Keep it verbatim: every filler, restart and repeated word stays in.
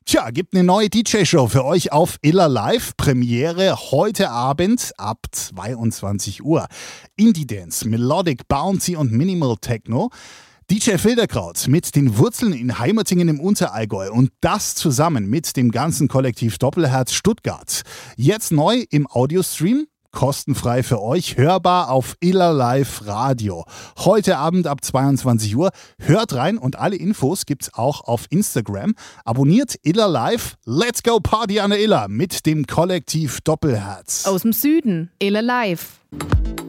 Tja, gibt eine neue D J-Show für euch auf Iller Live. Premiere heute Abend ab zweiundzwanzig Uhr. Indie Dance, Melodic, Bouncy und Minimal Techno. D J Filderkraut mit den Wurzeln in Heimertingen im Unterallgäu und das zusammen mit dem ganzen Kollektiv Doppelherz Stuttgart. Jetzt neu im Audiostream. Kostenfrei für euch, hörbar auf Iller Live Radio. Heute Abend ab zweiundzwanzig Uhr. Hört rein und alle Infos gibt's auch auf Instagram. Abonniert Iller Live. Let's go Party an der Iller mit dem Kollektiv Doppelherz. Aus dem Süden, Iller Live.